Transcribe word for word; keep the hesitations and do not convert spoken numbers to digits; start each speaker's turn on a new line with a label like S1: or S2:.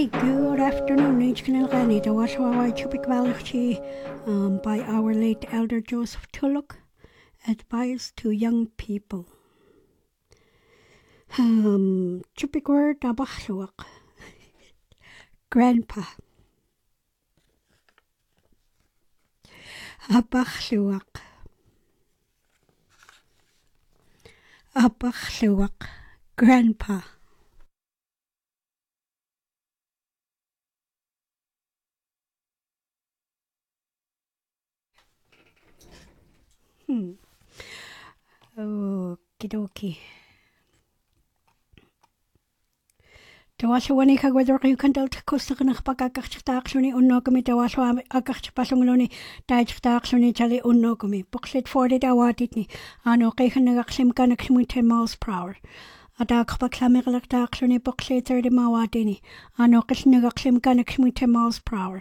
S1: Good afternoon, H. Canelgani, the Washawai Chupik Valachi, um, by our late elder Joseph Tulloch, advice to young people. Um, Chupik word Abachluak, Grandpa. Abachluak. Abachluak, Grandpa. Hmm. Okie dokie. Tawasawani kagwador kayo kandal takosta ka nakapagkakaktaksyoni unogami tawaswa akakchapasunguloni tajtaksyoni chali unogami. Buksit forty dawatit ni ano kay kanagaksim ka naksimui ten miles per hour. Ada kapaglamik laktaksyoni buksit thirty mawati ni ano kasi nagaksim ka naksimui ten miles per hour.